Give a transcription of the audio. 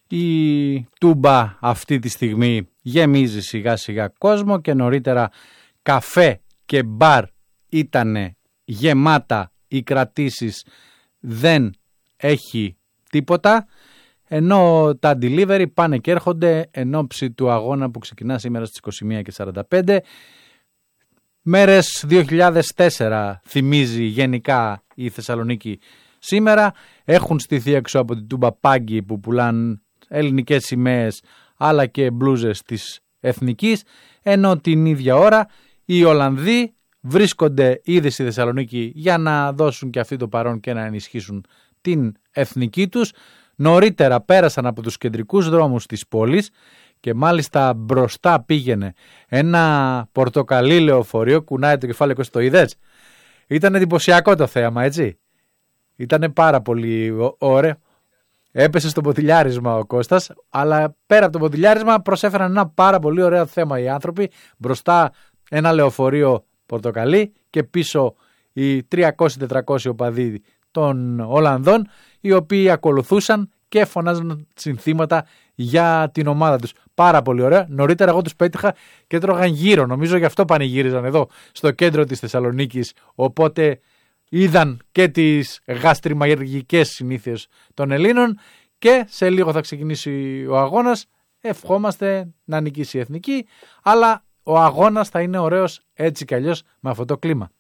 Η Τούμπα αυτή τη στιγμή γεμίζει σιγά σιγά κόσμο και νωρίτερα καφέ και μπαρ ήτανε γεμάτα, οι κρατήσεις δεν έχει τίποτα, ενώ τα delivery πάνε και έρχονται εν ώψη του αγώνα που ξεκινά σήμερα στις 21:45. Μέρες 2004 θυμίζει γενικά η Θεσσαλονίκη σήμερα. Έχουν στηθεί έξω από την Τούμπα πάγκοι που πουλάν ελληνικές σημαίες αλλά και μπλούζες της εθνικής, ενώ την ίδια ώρα οι Ολλανδοί βρίσκονται ήδη στη Θεσσαλονίκη για να δώσουν και αυτοί το παρόν και να ενισχύσουν την εθνική τους. Νωρίτερα πέρασαν από τους κεντρικούς δρόμους της πόλης και μάλιστα μπροστά πήγαινε ένα πορτοκαλί λεωφορείο, κουνάει το κεφάλι και το είδες. Ήταν εντυπωσιακό το θέαμα, έτσι. Ήταν πάρα πολύ ωραίο. Έπεσε στο ποτηλιάρισμα ο Κώστας, αλλά πέρα από το ποτηλιάρισμα προσέφεραν ένα πάρα πολύ ωραίο θέμα οι άνθρωποι. Μπροστά ένα λεωφορείο πορτοκαλί και πίσω οι 300-400 οπαδοί των Ολλανδών, οι οποίοι ακολουθούσαν και φωνάζαν συνθήματα για την ομάδα τους. Πάρα πολύ ωραία. Νωρίτερα εγώ τους πέτυχα και τρώγαν γύρω. Νομίζω γι' αυτό πανηγύριζαν εδώ στο κέντρο της Θεσσαλονίκης. Οπότε είδαν και τις γαστριμαργικές συνήθειες των Ελλήνων και σε λίγο θα ξεκινήσει ο αγώνας. Ευχόμαστε να νικήσει η εθνική, αλλά ο αγώνας θα είναι ωραίος έτσι κι αλλιώς με αυτό το κλίμα.